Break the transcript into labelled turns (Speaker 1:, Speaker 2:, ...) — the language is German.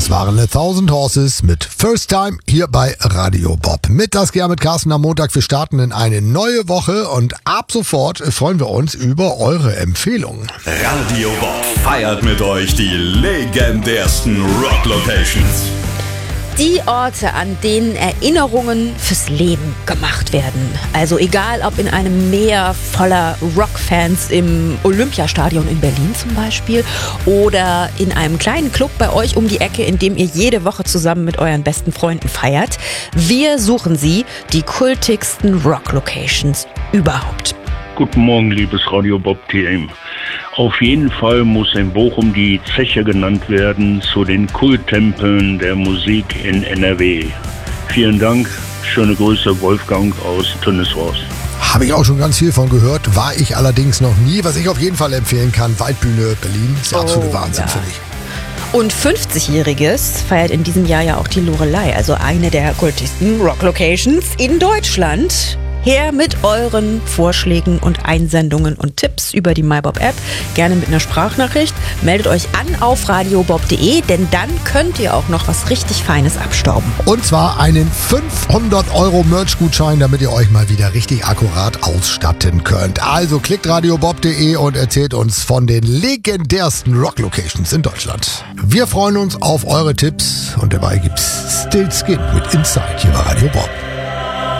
Speaker 1: Das waren 1000 Horses mit First Time hier bei Radio Bob. Mittagsgern mit Carsten am Montag. Wir starten in eine neue Woche und ab sofort freuen wir uns über eure Empfehlungen.
Speaker 2: Radio Bob feiert mit euch die legendärsten Rock-Locations.
Speaker 3: Die Orte, an denen Erinnerungen fürs Leben gemacht werden. Also egal, ob in einem Meer voller Rockfans im Olympiastadion in Berlin zum Beispiel oder in einem kleinen Club bei euch um die Ecke, in dem ihr jede Woche zusammen mit euren besten Freunden feiert. Wir suchen sie, die kultigsten Rock-Locations überhaupt.
Speaker 4: Guten Morgen, liebes Radio Bob Team. Auf jeden Fall muss in Bochum die Zeche genannt werden zu den Kulttempeln der Musik in NRW. Vielen Dank, schöne Grüße, Wolfgang aus Tönneshorst.
Speaker 1: Habe ich auch schon ganz viel von gehört, war ich allerdings noch nie. Was ich auf jeden Fall empfehlen kann, Waldbühne Berlin, ist der absolute Wahnsinn, finde ich.
Speaker 3: Und 50-Jähriges feiert in diesem Jahr ja auch die Loreley, also eine der kultigsten Rock-Locations in Deutschland. Her mit euren Vorschlägen und Einsendungen und Tipps über die MyBob-App. Gerne mit einer Sprachnachricht. Meldet euch an auf radiobob.de, denn dann könnt ihr auch noch was richtig Feines abstauben.
Speaker 1: Und zwar einen 500 € Merch-Gutschein, damit ihr euch mal wieder richtig akkurat ausstatten könnt. Also klickt radiobob.de und erzählt uns von den legendärsten Rock-Locations in Deutschland. Wir freuen uns auf eure Tipps und dabei gibt's Still Skin mit Inside hier bei Radio Bob.